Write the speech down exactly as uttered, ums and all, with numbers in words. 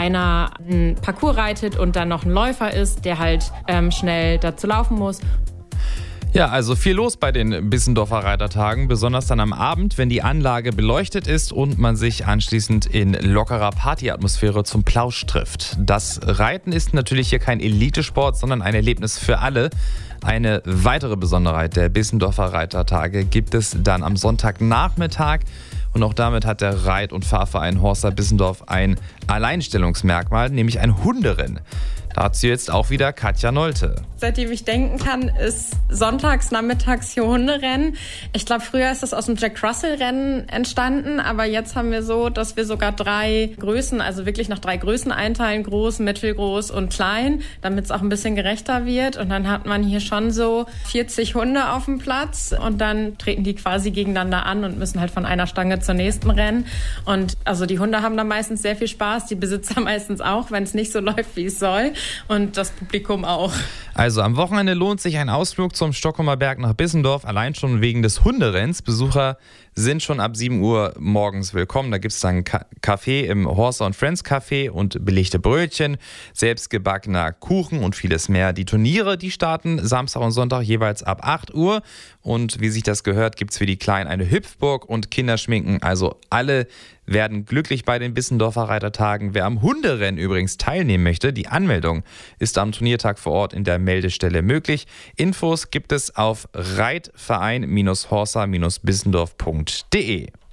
einer einen Parcours reitet und dann noch ein Läufer ist, der halt ähm, schnell dazu laufen muss. Ja, also viel los bei den Bissendorfer Reitertagen, besonders dann am Abend, wenn die Anlage beleuchtet ist und man sich anschließend in lockerer Partyatmosphäre zum Plausch trifft. Das Reiten ist natürlich hier kein Elitesport, sondern ein Erlebnis für alle. Eine weitere Besonderheit der Bissendorfer Reitertage gibt es dann am Sonntagnachmittag. Und auch damit hat der Reit- und Fahrverein Horsa Bissendorf ein Alleinstellungsmerkmal, nämlich ein Hunderennen. Dazu jetzt auch wieder Katja Nolte. Seitdem ich denken kann, ist sonntags, nachmittags hier Hunderennen. Ich glaube, früher ist das aus dem Jack Russell-Rennen entstanden, aber jetzt haben wir so, dass wir sogar drei Größen, also wirklich nach drei Größen einteilen, groß, mittelgroß und klein, damit es auch ein bisschen gerechter wird. Und dann hat man hier schon so vierzig Hunde auf dem Platz und dann treten die quasi gegeneinander an und müssen halt von einer Stange zur nächsten rennen. Und also die Hunde haben da meistens sehr viel Spaß, die Besitzer meistens auch, wenn es nicht so läuft, wie es soll. Und das Publikum auch. Also am Wochenende lohnt sich ein Ausflug zum Stockholmer Berg nach Bissendorf, allein schon wegen des Hunderenns. Besucher sind schon ab sieben Uhr morgens willkommen. Da gibt es dann Kaffee im Horsa und Friends Café und belegte Brötchen, selbstgebackener Kuchen und vieles mehr. Die Turniere, die starten Samstag und Sonntag jeweils ab acht Uhr. Und wie sich das gehört, gibt es für die Kleinen eine Hüpfburg und Kinderschminken. Also alle werden glücklich bei den Bissendorfer Reitertagen. Wer am Hunderennen übrigens teilnehmen möchte, die Anmeldung ist am Turniertag vor Ort in der Meldestelle möglich. Infos gibt es auf reitverein Bindestrich horsa Bindestrich bissendorf punkt de.